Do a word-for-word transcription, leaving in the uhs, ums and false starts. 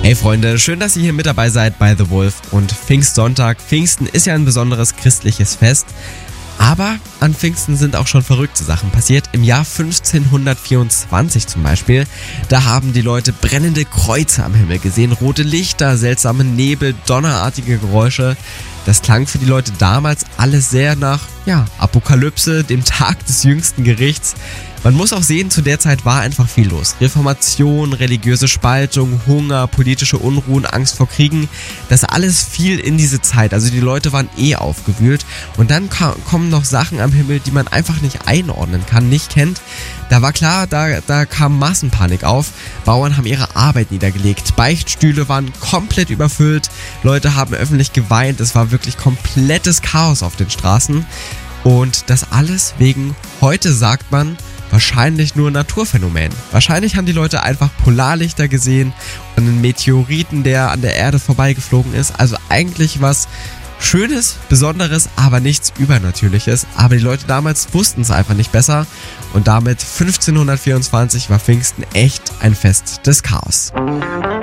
Hey Freunde, schön, dass ihr hier mit dabei seid bei The Wolf und Pfingstsonntag. Pfingsten ist ja ein besonderes christliches Fest, aber an Pfingsten sind auch schon verrückte Sachen passiert. Im Jahr fünfzehnhundertvierundzwanzig zum Beispiel, da haben die Leute brennende Kreuze am Himmel gesehen, rote Lichter, seltsame Nebel, donnerartige Geräusche. Das klang für die Leute damals alles sehr nach, ja, Apokalypse, dem Tag des jüngsten Gerichts. Man muss auch sehen, zu der Zeit war einfach viel los. Reformation, religiöse Spaltung, Hunger, politische Unruhen, Angst vor Kriegen. Das alles fiel in diese Zeit. Also die Leute waren eh aufgewühlt. Und dann ka- kommen noch Sachen am Himmel, die man einfach nicht einordnen kann, nicht kennt. Da war klar, da, da kam Massenpanik auf. Bauern haben ihre Arbeit niedergelegt. Beichtstühle waren komplett überfüllt. Leute haben öffentlich geweint. Es war wirklich komplettes Chaos auf den Straßen. Und das alles wegen, heute sagt man, wahrscheinlich nur Naturphänomen. Wahrscheinlich haben die Leute einfach Polarlichter gesehen und einen Meteoriten, der an der Erde vorbeigeflogen ist. Also eigentlich was Schönes, Besonderes, aber nichts Übernatürliches. Aber die Leute damals wussten es einfach nicht besser. Und damit fünfzehnhundertvierundzwanzig war Pfingsten echt ein Fest des Chaos.